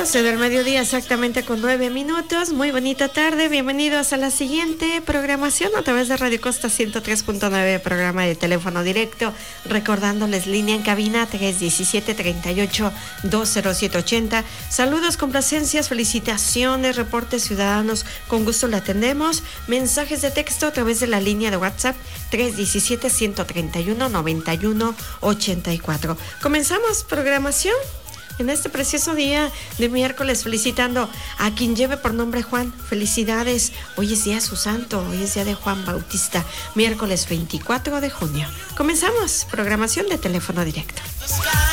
12 del mediodía, exactamente con 9 minutos. Muy bonita tarde, bienvenidos a la siguiente programación a través de Radio Costa 103.9, programa de teléfono directo. Recordándoles línea en cabina 317-38-20780. Saludos, complacencias, felicitaciones, reportes ciudadanos, con gusto le atendemos. Mensajes de texto a través de la línea de WhatsApp 317-131-9184. Comenzamos programación en este precioso día de miércoles, felicitando a quien lleve por nombre Juan. Felicidades, hoy es día de su santo, hoy es día de Juan Bautista, miércoles 24 de junio. Comenzamos programación de teléfono directo.